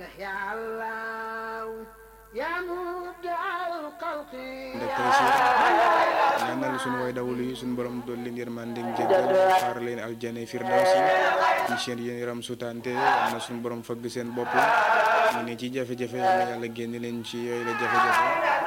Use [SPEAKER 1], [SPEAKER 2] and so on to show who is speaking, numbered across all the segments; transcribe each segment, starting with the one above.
[SPEAKER 1] ndek tey si ñaanal suñu way dawlu yi suñu borom dool leen yërmande jéggal xaar leen aljana firdawsi ci seen yéen yaram sutante am na suñu borom fëgg seen bopp ñu ne ci jafe-jafe na yàlla génn leen ci yooyu la jafe-jafe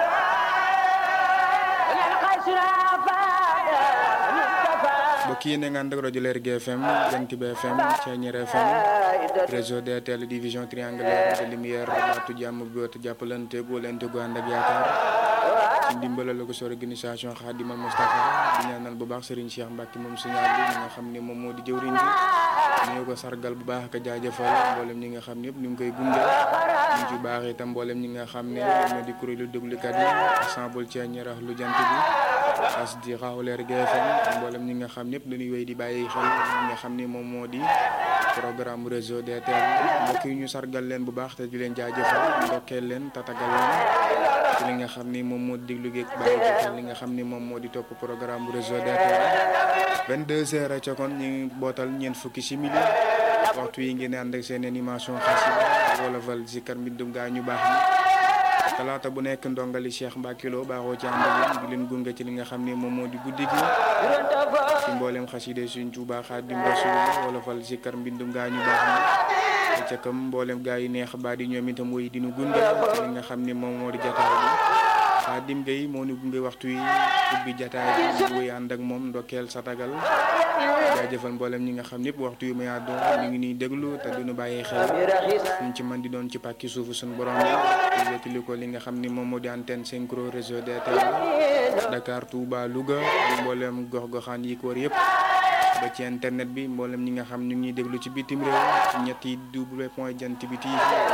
[SPEAKER 1] mbokk yi ne nga ànd ak rajo Lergui FM Jant Bi FM Thiéniere FM réseau DTL division triangulaire de lumière baatu jàmm góot jàppalante góolante gu ànd ak yaakaar ci ndimbalal ko sa organisation Khadimal Moustapha di ñaanal bu baax Serigne Cheikh Mbacke moom signal bi ñi nga xam ne moom moo di jëwriñ ji ñu ko sargal bu baax ak jaajëfal mboolem ñi nga xam ne yëpp ñu ngi koy gunge ñu ci baax itam mboolem ñi nga xam ne ñoo di kuréelu déglukat yi ensemble Thiéniere lu jant bi as di xaaw Lergui FM mboolem ñi nga xam ñëpp dañuy wéy di bàyyi xel ñi nga xam ne moom moo di programme réseau DTL mbokk yi ñu sargal leen bu baax te di leen jaajëfal ndokkeel leen tatagal leen ci li nga xam ni moom moo di déglu geeg bàyyi xel li nga xam ni moom moo di topp programme réseau DTL 22h ca kon ñu bootal ñeent fukki simili waxtu yi ngeen ànd ak seen animation xasida wolofal zikar mbindum gaa ñu baax ni talaata bu nekk ndongali Cheikh Mbacke Lo baaxoo ci ànd ak di leen gunge ci li nga xam ne moom moo di guddi gi ci mboolem xasida Sëriñ Tuubaa Xaadim Rasuul wolofal zikar mbindum gaa ñu baax ni ca kam mboolem gaa yi neex ba di ñoom itam woy dinu gunge ci li nga xam ne moom moo di jataay bi Xaadim Gay moo ñu gunge waxtu yi ubbi jataay bi woy ànd ak moom ndokkeel satagal jaajëfal mboolem ñi nga xam ñëpp waxtu yu may àddoo ñu ngi nii déglu te duñu bàyyi xel ñu ci man di doon ci pàkki suufu suñu borom bi di wétali ko li nga xam ni moom moo di antenne synchro réseau DTL Dakar Touba Louga mboolem gox-goxaan yi ko wër yëpp ba ci internet bi mboolem ñi nga xam ñu ngi ñuy déglu ci bitim réew ñetti w.jantbi.tv